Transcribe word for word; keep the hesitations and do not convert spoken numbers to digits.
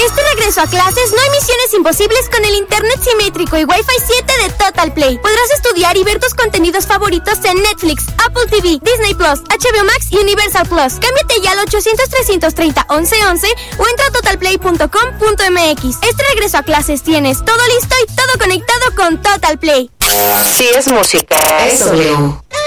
Este regreso a clases no hay misiones imposibles con el internet simétrico y Wi-Fi siete de Total Play. Podrás estudiar y ver tus contenidos favoritos en Netflix, Apple T V, Disney Plus, H B O Max y Universal Plus. Cámbiate ya al ochocientos, trescientos treinta, once once o entra a total play punto com punto m x. Este regreso a clases tienes todo listo y todo conectado con Total Play. Si es música, es W.